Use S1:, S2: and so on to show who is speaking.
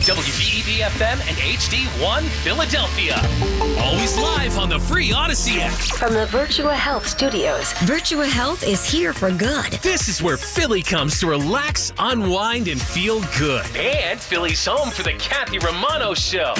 S1: WVEB-FM and HD1 Philadelphia. Always live on the free Odyssey app.
S2: From the Virtua Health Studios, Virtua Health is here for good.
S1: This is where Philly comes to relax, unwind, and feel good. And Philly's home for the Kathy Romano Show.